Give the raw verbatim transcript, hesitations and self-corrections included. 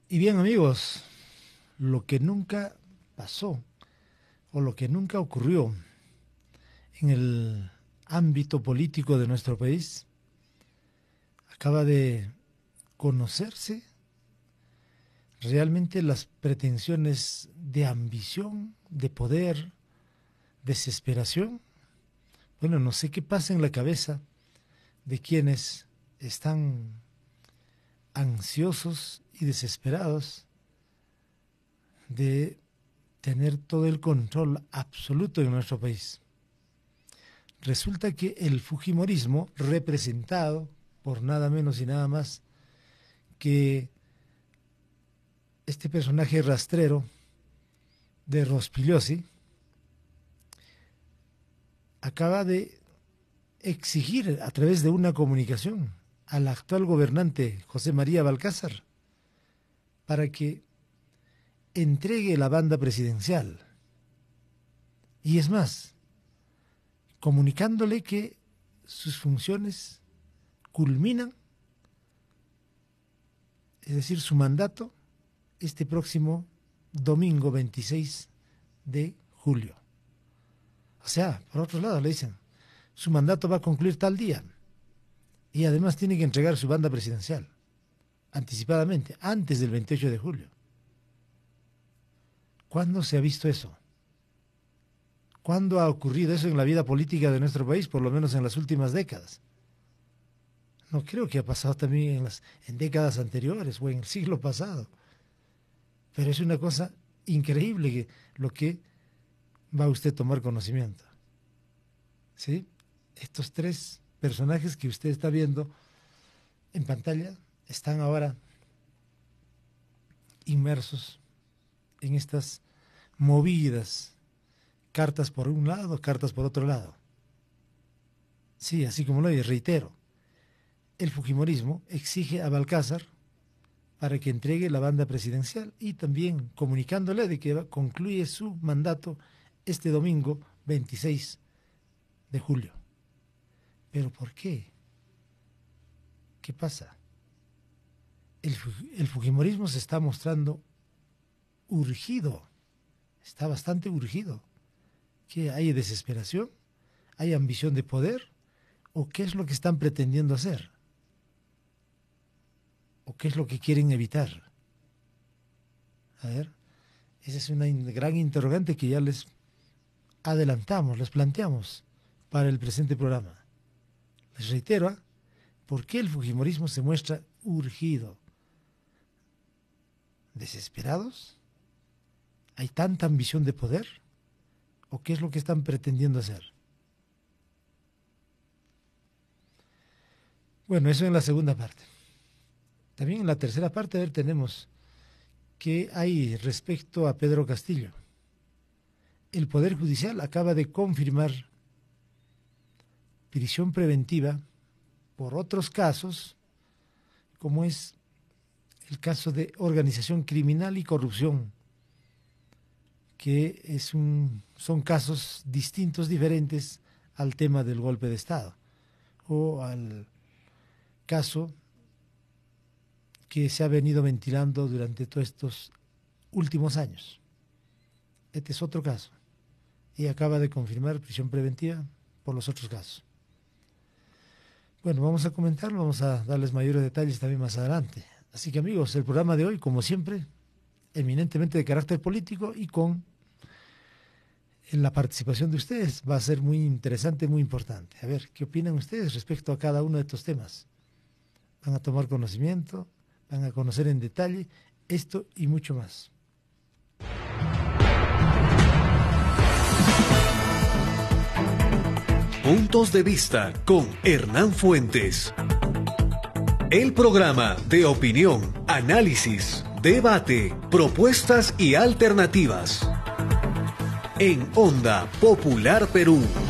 Y bien, amigos, lo que nunca pasó o lo que nunca ocurrió en el ámbito político de nuestro país acaba de conocerse realmente las pretensiones de ambición, de poder, desesperación. Bueno, no sé qué pasa en la cabeza de quienes están ansiosos y desesperados de tener todo el control absoluto en nuestro país. Resulta que el fujimorismo, representado por nada menos y nada más que este personaje rastrero de Rospigliosi, acaba de exigir a través de una comunicación al actual gobernante José María Balcázar para que entregue la banda presidencial. Y es más, comunicándole que sus funciones culminan, es decir, su mandato, este próximo domingo veintiséis de julio. O sea, por otro lado le dicen, su mandato va a concluir tal día y además tiene que entregar su banda presidencial anticipadamente, antes del veintiocho de julio. ¿Cuándo se ha visto eso? ¿Cuándo ha ocurrido eso en la vida política de nuestro país, por lo menos en las últimas décadas? No creo que ha pasado también en, las, en décadas anteriores o en el siglo pasado. Pero es una cosa increíble que, lo que va usted a tomar conocimiento. ¿Sí? Estos tres personajes que usted está viendo en pantalla están ahora inmersos en estas movidas, cartas por un lado, cartas por otro lado. Sí, así como lo oye, reitero, el fujimorismo exige a Balcázar para que entregue la banda presidencial y también comunicándole de que concluye su mandato este domingo veintiséis de julio. ¿Pero por qué? ¿Qué pasa? El, el fujimorismo se está mostrando urgido, está bastante urgido. ¿Qué hay? ¿Desesperación? ¿Hay ambición de poder? ¿O qué es lo que están pretendiendo hacer? ¿O qué es lo que quieren evitar? A ver, esa es una gran interrogante que ya les adelantamos, les planteamos para el presente programa. Les reitero, ¿eh? ¿Por qué el fujimorismo se muestra urgido? ¿Desesperados? ¿Hay tanta ambición de poder? ¿O qué es lo que están pretendiendo hacer? Bueno, eso en la segunda parte. También en la tercera parte, a ver, tenemos que hay respecto a Pedro Castillo. El Poder Judicial acaba de confirmar prisión preventiva por otros casos, como es el caso de organización criminal y corrupción, que es un, son casos distintos, diferentes al tema del golpe de Estado, o al caso que se ha venido ventilando durante todos estos últimos años. Este es otro caso, y acaba de confirmar prisión preventiva por los otros casos. Bueno, vamos a comentarlo, vamos a darles mayores detalles también más adelante. Así que amigos, el programa de hoy, como siempre, eminentemente de carácter político y con en la participación de ustedes, va a ser muy interesante, muy importante. A ver, ¿qué opinan ustedes respecto a cada uno de estos temas? Van a tomar conocimiento, van a conocer en detalle esto y mucho más. Puntos de vista con Hernán Fuentes. El programa de opinión, análisis, debate, propuestas y alternativas. En Onda Popular Perú.